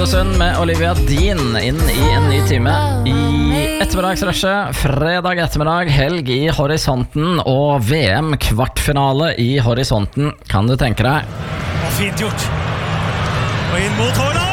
Ålesund med Olivia Dean inn i en ny time i ettermiddagsrushet. Fredag ettermiddag, helg i horisonten og VM kvartfinale i horisonten, kan du tenke deg. Fint gjort. Og inn mot Haaland!